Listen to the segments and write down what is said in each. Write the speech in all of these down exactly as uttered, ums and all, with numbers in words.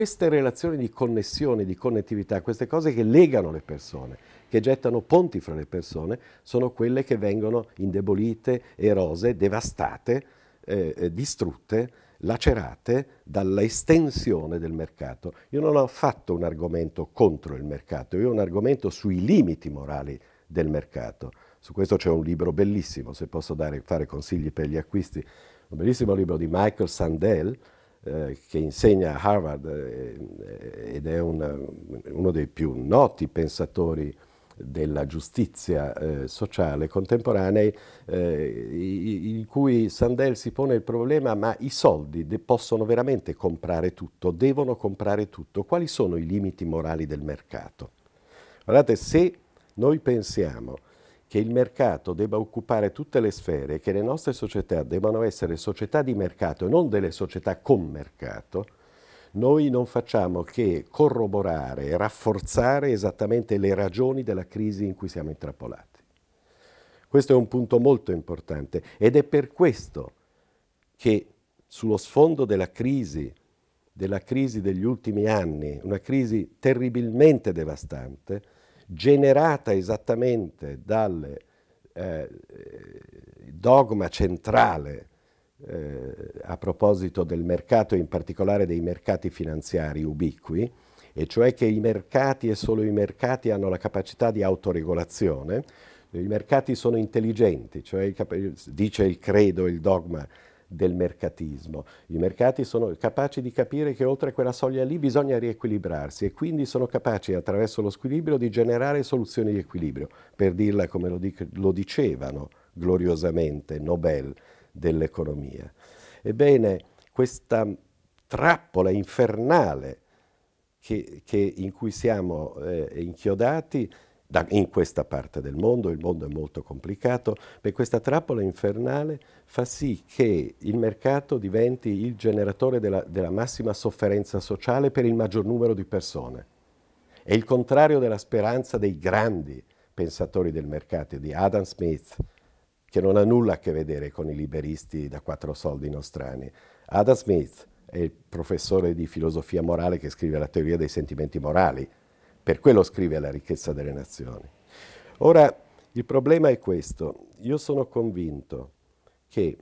Queste relazioni di connessione, di connettività, queste cose che legano le persone, che gettano ponti fra le persone, sono quelle che vengono indebolite, erose, devastate, eh, eh, distrutte, lacerate dalla estensione del mercato. Io non ho fatto un argomento contro il mercato, io ho un argomento sui limiti morali del mercato. Su questo c'è un libro bellissimo, se posso dare, fare consigli per gli acquisti, un bellissimo libro di Michael Sandel, eh, che insegna a Harvard eh, ed è una, uno dei più noti pensatori della giustizia eh, sociale contemporanei, eh, in cui Sandel si pone il problema: ma i soldi de- possono veramente comprare tutto? Devono comprare tutto? Quali sono i limiti morali del mercato? Guardate, se noi pensiamo che il mercato debba occupare tutte le sfere e che le nostre società debbano essere società di mercato e non delle società con mercato, noi non facciamo che corroborare e rafforzare esattamente le ragioni della crisi in cui siamo intrappolati. Questo è un punto molto importante ed è per questo che sullo sfondo della crisi, della crisi degli ultimi anni, una crisi terribilmente devastante, generata esattamente dal eh, dogma centrale eh, a proposito del mercato e in particolare dei mercati finanziari ubiqui, e cioè che i mercati e solo i mercati hanno la capacità di autoregolazione. I mercati sono intelligenti, cioè dice il credo, il dogma del mercatismo. I mercati sono capaci di capire che oltre quella soglia lì bisogna riequilibrarsi e quindi sono capaci attraverso lo squilibrio di generare soluzioni di equilibrio, per dirla come lo, dic- lo dicevano gloriosamente Nobel dell'economia. Ebbene, questa trappola infernale che, che in cui siamo eh, inchiodati da, in questa parte del mondo, il mondo è molto complicato, per questa trappola infernale fa sì che il mercato diventi il generatore della, della massima sofferenza sociale per il maggior numero di persone. È il contrario della speranza dei grandi pensatori del mercato, di Adam Smith, che non ha nulla a che vedere con i liberisti da quattro soldi nostrani. Adam Smith è il professore di filosofia morale che scrive la teoria dei sentimenti morali, per quello scrive La ricchezza delle nazioni. Ora, il problema è questo. Io sono convinto che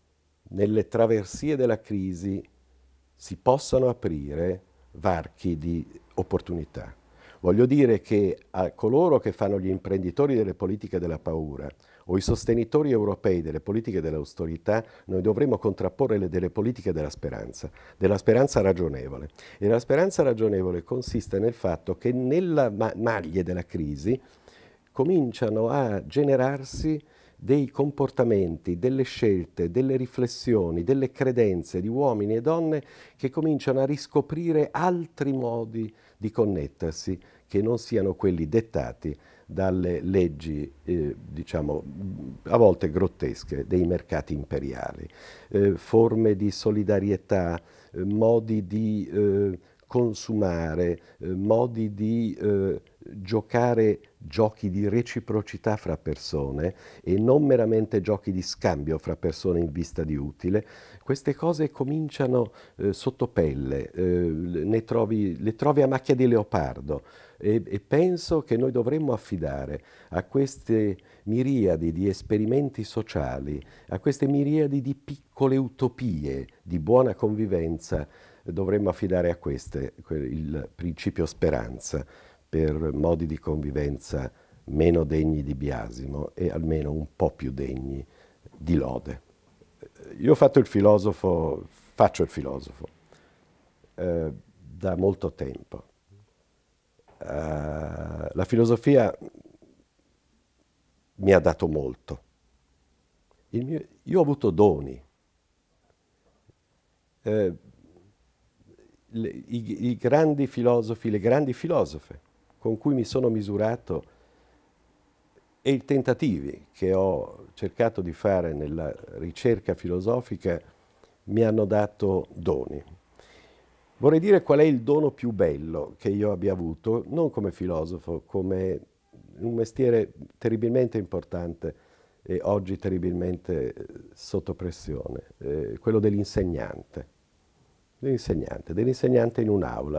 nelle traversie della crisi si possano aprire varchi di opportunità. Voglio dire che a coloro che fanno gli imprenditori delle politiche della paura o i sostenitori europei delle politiche dell'austerità, noi dovremmo contrapporre le delle politiche della speranza, della speranza ragionevole. E la speranza ragionevole consiste nel fatto che nella ma- maglie della crisi cominciano a generarsi dei comportamenti, delle scelte, delle riflessioni, delle credenze di uomini e donne che cominciano a riscoprire altri modi di connettersi che non siano quelli dettati dalle leggi, eh, diciamo, a volte grottesche dei mercati imperiali. Eh, forme di solidarietà, eh, modi di eh, consumare, eh, modi di eh, giocare giochi di reciprocità fra persone e non meramente giochi di scambio fra persone in vista di utile. Queste cose cominciano eh, sotto pelle, eh, ne trovi, le trovi a macchia di leopardo e, e penso che noi dovremmo affidare a queste miriadi di esperimenti sociali, a queste miriadi di piccole utopie di buona convivenza, dovremmo affidare a queste il principio speranza per modi di convivenza meno degni di biasimo e almeno un po' più degni di lode. Io ho fatto il filosofo, faccio il filosofo eh, da molto tempo. Uh, la filosofia mi ha dato molto. Il mio, io ho avuto doni. Eh, le, i, I grandi filosofi, le grandi filosofe con cui mi sono misurato e i tentativi che ho cercato di fare nella ricerca filosofica mi hanno dato doni. Vorrei dire qual è il dono più bello che io abbia avuto, non come filosofo, come un mestiere terribilmente importante e oggi terribilmente sotto pressione, eh, quello dell'insegnante. dell'insegnante, dell'insegnante in un'aula.